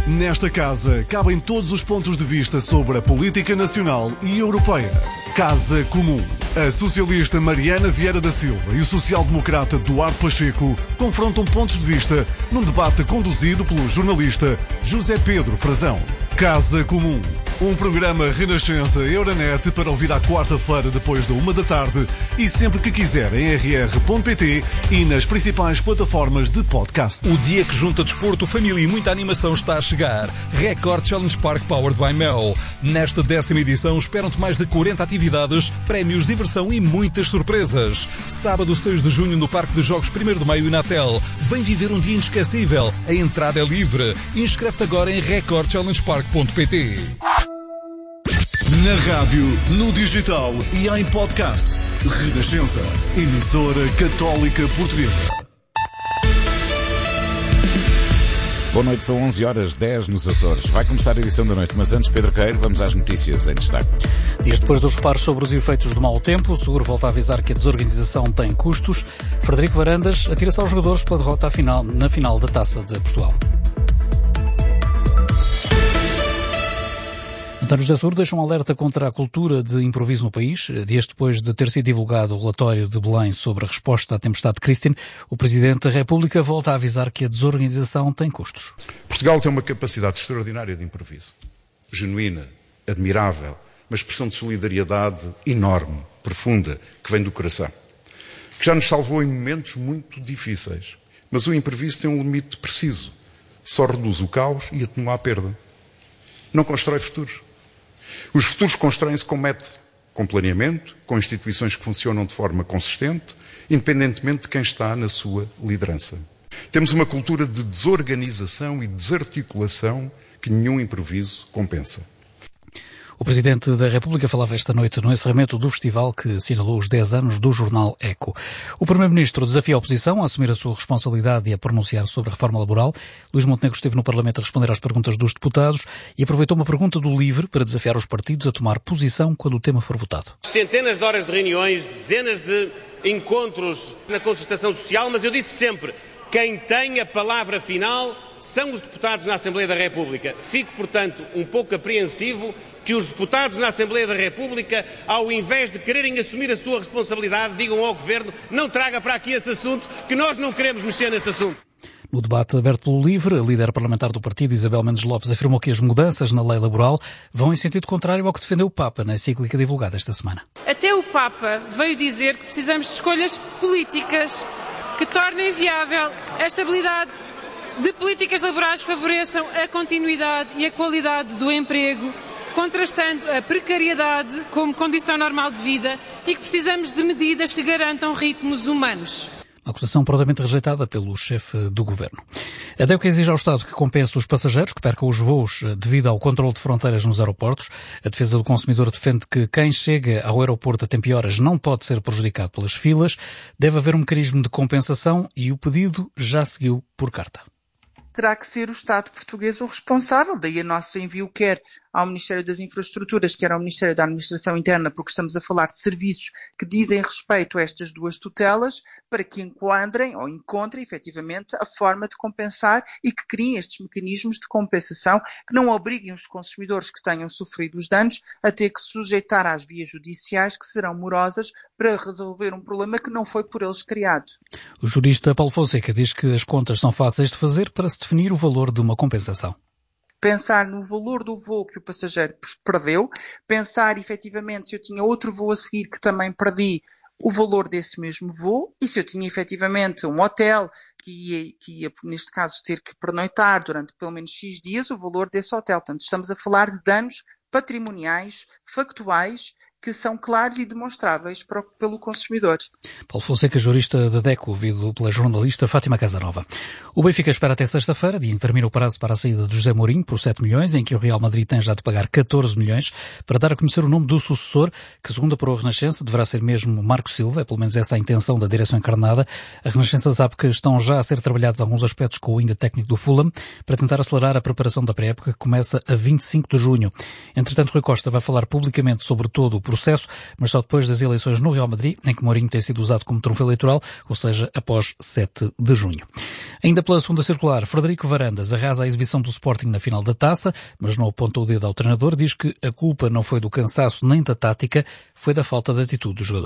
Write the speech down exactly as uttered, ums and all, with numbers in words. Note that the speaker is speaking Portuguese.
Nesta casa cabem todos os pontos de vista sobre a política nacional e europeia. Casa Comum. A socialista Mariana Vieira da Silva e o social-democrata Duarte Pacheco confrontam pontos de vista num debate conduzido pelo jornalista José Pedro Frazão. Casa Comum. Um programa Renascença Euronet para ouvir à quarta-feira depois da uma da tarde e sempre que quiser em r r ponto p t e nas principais plataformas de podcast. O dia que junta desporto, família e muita animação está a chegar. Record Challenge Park Powered by Mel. Nesta décima edição esperam-te mais de quarenta atividades, prémios, diversão e muitas surpresas. Sábado seis de junho no Parque de Jogos primeiro de Maio e Natel. Vem viver um dia inesquecível. A entrada é livre. Inscreve-te agora em record challenge park ponto p t. Na rádio, no digital e em podcast. Renascença. Emissora Católica Portuguesa. Boa noite, são onze horas e dez nos Açores. Vai começar a edição da noite, mas antes, Pedro Queiro, vamos às notícias em destaque. Dias depois dos reparos sobre os efeitos do mau tempo, o seguro volta a avisar que a desorganização tem custos. Frederico Varandas atira-se aos jogadores pela derrota à final, na final da Taça de Portugal. António José Seguro deixa um alerta contra a cultura de improviso no país. Dias depois de ter sido divulgado o relatório de Belém sobre a resposta à tempestade Christine, o Presidente da República volta a avisar que a desorganização tem custos. Portugal tem uma capacidade extraordinária de improviso. Genuína, admirável, uma expressão de solidariedade enorme, profunda, que vem do coração. Que já nos salvou em momentos muito difíceis. Mas o imprevisto tem um limite preciso. Só reduz o caos e atenua a perda. Não constrói futuros. Os futuros constroem-se com método, com planeamento, com instituições que funcionam de forma consistente, independentemente de quem está na sua liderança. Temos uma cultura de desorganização e desarticulação que nenhum improviso compensa. O Presidente da República falava esta noite no encerramento do festival que assinalou os dez anos do jornal Eco. O Primeiro-Ministro desafia a oposição a assumir a sua responsabilidade e a pronunciar sobre a reforma laboral. Luís Montenegro esteve no Parlamento a responder às perguntas dos deputados e aproveitou uma pergunta do LIVRE para desafiar os partidos a tomar posição quando o tema for votado. Centenas de horas de reuniões, dezenas de encontros na concertação social, mas eu disse sempre, quem tem a palavra final são os deputados na Assembleia da República. Fico, portanto, um pouco apreensivo que os deputados na Assembleia da República, ao invés de quererem assumir a sua responsabilidade, digam ao Governo, não traga para aqui esse assunto, que nós não queremos mexer nesse assunto. No debate aberto pelo LIVRE, a líder parlamentar do partido, Isabel Mendes Lopes, afirmou que as mudanças na lei laboral vão em sentido contrário ao que defendeu o Papa na encíclica divulgada esta semana. Até o Papa veio dizer que precisamos de escolhas políticas que tornem viável a estabilidade de políticas laborais que favoreçam a continuidade e a qualidade do emprego, contrastando a precariedade como condição normal de vida e que precisamos de medidas que garantam ritmos humanos. Uma acusação prontamente rejeitada pelo chefe do governo. A DECO exige ao Estado que compense os passageiros que percam os voos devido ao controle de fronteiras nos aeroportos. A defesa do consumidor defende que quem chega ao aeroporto a tempo e horas não pode ser prejudicado pelas filas. Deve haver um mecanismo de compensação e o pedido já seguiu por carta. Terá que ser o Estado português o responsável, daí o nosso envio quer ao Ministério das Infraestruturas, quer ao Ministério da Administração Interna, porque estamos a falar de serviços que dizem respeito a estas duas tutelas, para que enquadrem ou encontrem efetivamente a forma de compensar e que criem estes mecanismos de compensação que não obriguem os consumidores que tenham sofrido os danos a ter que se sujeitar às vias judiciais que serão morosas para resolver um problema que não foi por eles criado. O jurista Paulo Fonseca diz que as contas são fáceis de fazer para se definir o valor de uma compensação. Pensar no valor do voo que o passageiro perdeu, pensar efetivamente se eu tinha outro voo a seguir que também perdi, o valor desse mesmo voo, e se eu tinha efetivamente um hotel que ia, que ia, neste caso, ter que pernoitar durante pelo menos X dias, o valor desse hotel. Portanto, estamos a falar de danos patrimoniais, factuais, que são claros e demonstráveis para, pelo consumidor. Paulo Fonseca, jurista da DECO, ouvido pela jornalista Fátima Casanova. O Benfica espera até sexta-feira, dia em que termina o prazo para a saída de José Mourinho, por sete milhões, em que o Real Madrid tem já de pagar catorze milhões, para dar a conhecer o nome do sucessor, que, segundo a Proa Renascença, deverá ser mesmo Marco Silva. É pelo menos essa a intenção da direção encarnada. A Renascença sabe que estão já a ser trabalhados alguns aspectos com o ainda técnico do Fulham, para tentar acelerar a preparação da pré-época, que começa a vinte e cinco de junho. Entretanto, Rui Costa vai falar publicamente sobre todo o processo, mas só depois das eleições no Real Madrid, em que Mourinho tem sido usado como trunfo eleitoral, ou seja, após sete de junho. Ainda pela segunda circular, Frederico Varandas arrasa a exibição do Sporting na final da Taça, mas não aponta o dedo ao treinador, diz que a culpa não foi do cansaço nem da tática, foi da falta de atitude dos jogadores.